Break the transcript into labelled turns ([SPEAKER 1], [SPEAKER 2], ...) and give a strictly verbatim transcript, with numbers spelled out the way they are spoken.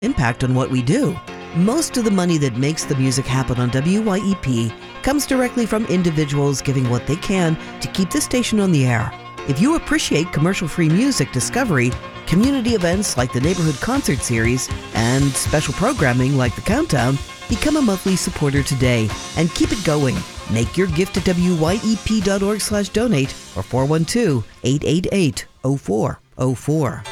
[SPEAKER 1] impact on what we do. Most of the money that makes the music happen on W Y E P comes directly from individuals giving what they can to keep the station on the air. If you appreciate commercial-free music discovery, community events like the Neighborhood Concert Series, and special programming like The Countdown, become a monthly supporter today and keep it going. Make your gift at W Y E P dot org slash donate or four one two, eight eight eight, zero four zero four.